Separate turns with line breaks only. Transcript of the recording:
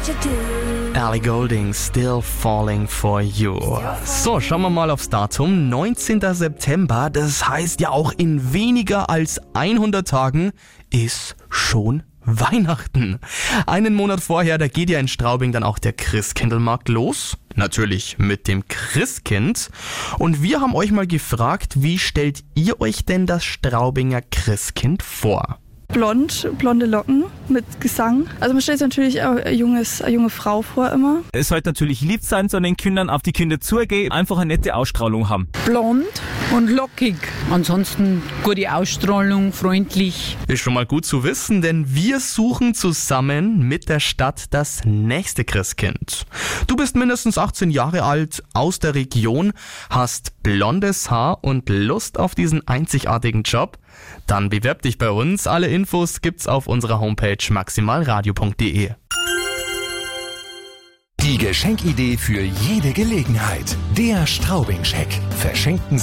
Ellie Goulding, Still Falling for You. So, schauen wir mal aufs Datum. 19. September, das heißt ja auch in weniger als 100 Tagen ist schon Weihnachten. Einen Monat vorher, da geht ja in Straubing dann auch der Christkindlmarkt los. Natürlich mit dem Christkind. Und wir haben euch mal gefragt, wie stellt ihr euch denn das Straubinger Christkind vor?
Blonde Locken mit Gesang. Also man stellt sich natürlich auch eine junge Frau vor immer.
Es sollte natürlich lieb sein, so an den Kindern, auf die Kinder zugehen, einfach eine nette Ausstrahlung haben.
Blond und lockig. Ansonsten gute Ausstrahlung, freundlich.
Ist schon mal gut zu wissen, denn wir suchen zusammen mit der Stadt das nächste Christkind. Du bist mindestens 18 Jahre alt, aus der Region, hast blondes Haar und Lust auf diesen einzigartigen Job? Dann bewerb dich bei uns. Alle Infos gibt's auf unserer Homepage maximalradio.de.
Die Geschenkidee für jede Gelegenheit. Der Straubing-Scheck. Verschenken